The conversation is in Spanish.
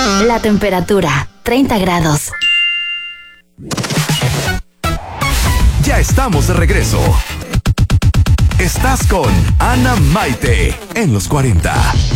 La temperatura, 30 grados. Ya estamos de regreso. Estás con Ana Maite en los 40.